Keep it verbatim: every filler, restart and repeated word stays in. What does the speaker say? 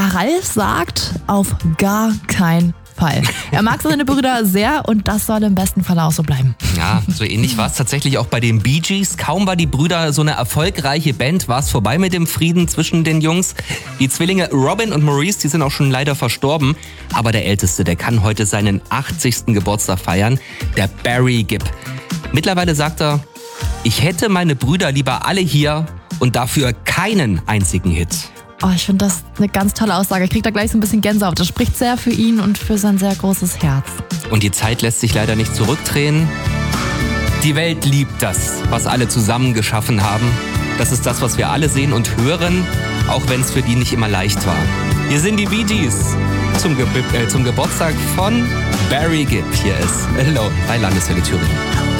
Ralf sagt, auf gar keinen Fall. Er mag seine Brüder sehr und das soll im besten Fall auch so bleiben. Ja, so ähnlich war es tatsächlich auch bei den Bee Gees. Kaum war die Brüder so eine erfolgreiche Band, war es vorbei mit dem Frieden zwischen den Jungs. Die Zwillinge Robin und Maurice, die sind auch schon leider verstorben. Aber der Älteste, der kann heute seinen achtzigsten Geburtstag feiern, der Barry Gibb. Mittlerweile sagt er, ich hätte meine Brüder lieber alle hier und dafür keinen einzigen Hit. Oh, ich finde das eine ganz tolle Aussage. Ich kriege da gleich so ein bisschen Gänsehaut. Das spricht sehr für ihn und für sein sehr großes Herz. Und die Zeit lässt sich leider nicht zurückdrehen. Die Welt liebt das, was alle zusammen geschaffen haben. Das ist das, was wir alle sehen und hören, auch wenn es für die nicht immer leicht war. Hier sind die Bee Gees zum, Ge- äh, zum Geburtstag von Barry Gibb. Hier ist Hello bei Landeswelle Thüringen.